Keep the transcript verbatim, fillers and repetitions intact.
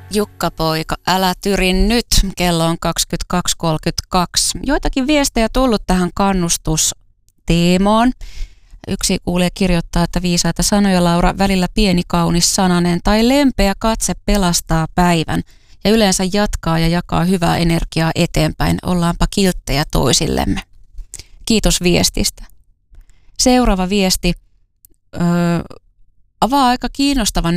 Jukka poika, älä tyrin nyt. Kello on kaksikymmentäkaksi kolmekymmentäkaksi. Joitakin viestejä tullut tähän kannustusteemaan. Yksi kuulija kirjoittaa, että viisaita sanoja, Laura, välillä pieni kaunis sananen tai lempeä katse pelastaa päivän ja yleensä jatkaa ja jakaa hyvää energiaa eteenpäin. Ollaanpa kilttejä toisillemme. Kiitos viestistä. Seuraava viesti öö, avaa aika kiinnostavan